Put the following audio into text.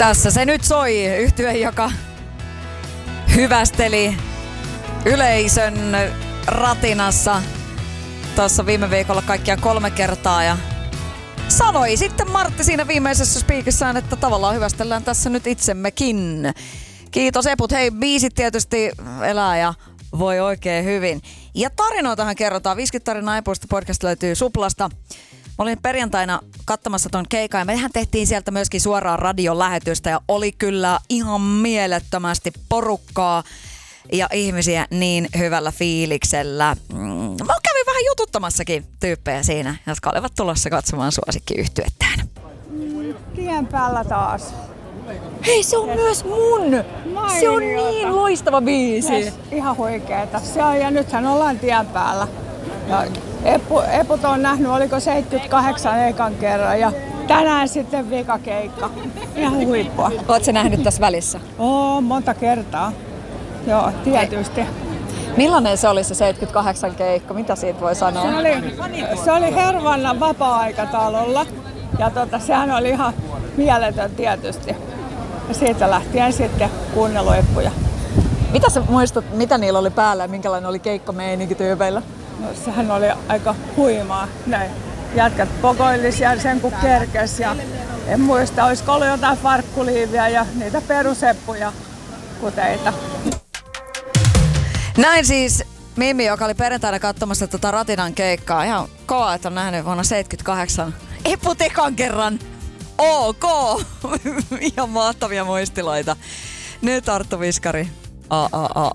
Tässä se nyt soi, yhtye, joka hyvästeli yleisön ratinassa tuossa viime viikolla kaikkiaan 3 kertaa ja sanoi sitten Martti siinä viimeisessä spiikissään, että tavallaan hyvästellään tässä nyt itsemmekin. Kiitos Eput. Hei, biisit tietysti elää ja voi oikein hyvin. Ja tarinoitahan kerrotaan. 50 tarinaa Epuista podcast löytyy Suplasta. Mä olin perjantaina katsomassa ton keikan ja mehän tehtiin sieltä myöskin suoraan radiolähetystä ja oli kyllä ihan mielettömästi porukkaa ja ihmisiä niin hyvällä fiiliksellä. Mä kävin vähän jututtamassakin tyyppejä siinä, jotka olivat tulossa katsomaan suosikkiyhtyettään. Tien päällä taas. Hei, se on myös mun! Se on niin loistava biisi. Ihan huikeeta. Se on, ja nythän ollaan tien päällä. Ja Eput on nähnyt, oliko 78 ekan kerran ja tänään sitten vikakeikka. Ihan huippua. Ootko sä nähnyt tässä välissä? Monta kertaa. Joo, tietysti. Millainen se oli se 78 keikka? Mitä siitä voi sanoa? Se oli Hervannan vapaa-aikatalolla ja sehän oli ihan mieletön tietysti. Ja siitä lähtien sitten kuunnellut Eppuja. Mitä sä muistat, mitä niillä oli päällä ja minkälainen oli keikkameininki tyypeillä? No, sehän oli aika huimaa. Näin. Jätkät pokoili siellä sen kun kerkes ja en muista, olisiko ollut jotain farkkuliiviä ja niitä peruseppuja kuteita. Näin siis Mimmi, joka oli perjantaina katsomassa Ratinan keikkaa. Ihan kova, että on nähnyt vuonna 78 Eput ekan kerran. OK! Ihan mahtavia muistiloita. Nyt Arttu Viskari.